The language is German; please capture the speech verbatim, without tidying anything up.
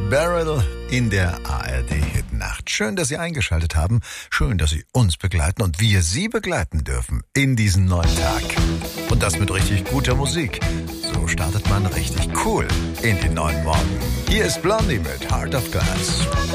Beryl in der A R D-Hitnacht. Schön, dass Sie eingeschaltet haben. Schön, dass Sie uns begleiten und wir Sie begleiten dürfen in diesen neuen Tag. Und das mit richtig guter Musik. So startet man richtig cool in den neuen Morgen. Hier ist Blondie mit Heart of Glass.